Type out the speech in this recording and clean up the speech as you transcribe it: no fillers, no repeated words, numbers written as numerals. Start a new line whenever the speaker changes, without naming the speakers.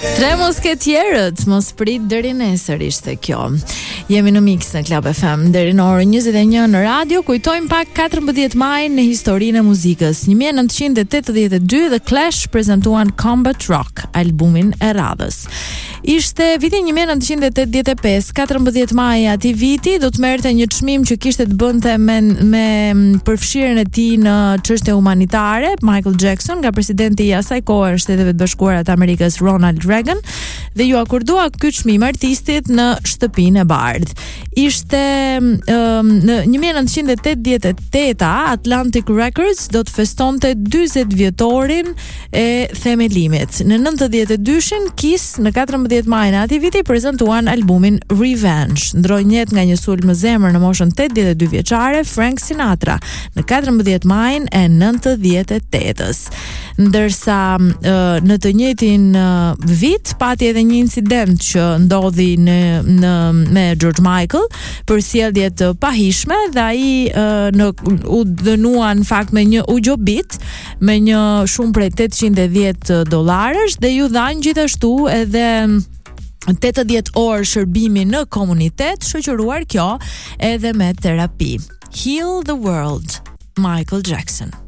Tre musketierët, mos prit deri nesër ishte kjo. Jemi në Mix në Club FM deri në orën 21 në radio. Kujtojmë pak 14 maj në historinë e muzikës. 1982 The Clash prezantuan Combat Rock, albumin e radhës. Ishte viti 1985, 14 maj ati viti do të merrte një çmim që kishte të bënte me përfshirjen e tij në çështje humanitare. Michael Jackson, nga presidenti i asaj kohe në Shtetet e Bashkuara të Amerikës Ronald Reagan, dhe ju akordua ky çmim artistit në shtëpinë e bardhë. Ishte në 1988 Atlantic Records do të festonte 40 vjetorin e themelimit. Në 92-shin Kiss në 14 maj në ati viti prezantuan albumin Revenge. Ndronjët nga një sulm në zemër në moshën 82 vjeçare Frank Sinatra në 14 majin e 98-s. Ndërsa në të njëjtin vit pati edhe një incident që ndodhi me George Michael për sjellje të pahishme dhe ai u dënua në fakt me një ugjobit me një shumë prej $810 dhe ju dhanë gjithashtu edhe 80 orë shërbimi në komunitet, shoqëruar kjo edhe me terapi. Heal the World, Michael Jackson.